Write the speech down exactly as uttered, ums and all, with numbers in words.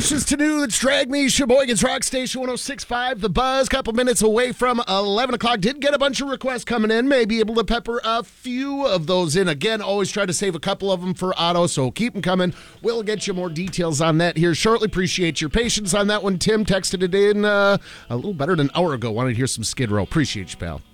Precious to New, it's Drag Me, Sheboygan's Rock Station one oh six point five, The Buzz, couple minutes away from eleven o'clock. Did get a bunch of requests coming in, may be able to pepper a few of those in. Again, always try to save a couple of them for Otto, so keep them coming. We'll get you more details on that here shortly. Appreciate your patience on that one. Tim texted it in uh, a little better than an hour ago. Wanted to hear some Skid Row. Appreciate you, pal.